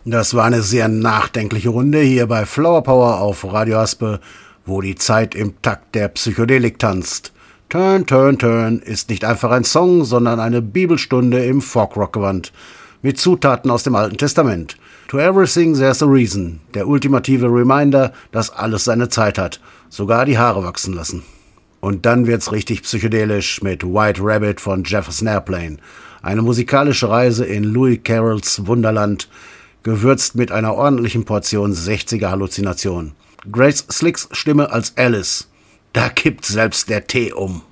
Das war eine sehr nachdenkliche Runde hier bei Flower Power auf Radio Aspe, wo die Zeit im Takt der Psychedelik tanzt. Turn, Turn, Turn ist nicht einfach ein Song, sondern eine Bibelstunde im Folkrock-Gewand mit Zutaten aus dem Alten Testament. To everything there's a reason, der ultimative Reminder, dass alles seine Zeit hat, sogar die Haare wachsen lassen. Und dann wird's richtig psychedelisch mit White Rabbit von Jefferson Airplane, eine musikalische Reise in Louis Carrolls Wunderland, gewürzt mit einer ordentlichen Portion 60er-Halluzination. Grace Slicks Stimme als Alice. Da kippt selbst der Tee um.